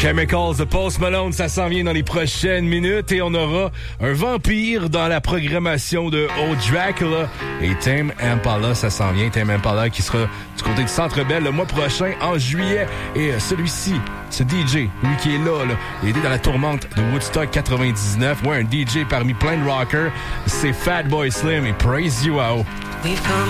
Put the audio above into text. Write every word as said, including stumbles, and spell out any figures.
Chemicals de Post Malone, ça s'en vient dans les prochaines minutes et on aura un vampire dans la programmation de Old Dracula et Tame Impala, ça s'en vient. Tame Impala qui sera du côté du Centre Bell le mois prochain en juillet et celui-ci, ce D J, lui qui est là, là il était dans la tourmente de Woodstock quatre-vingt-dix-neuf, ouais, un D J parmi plein de rockers, c'est Fatboy Slim et Praise You Out.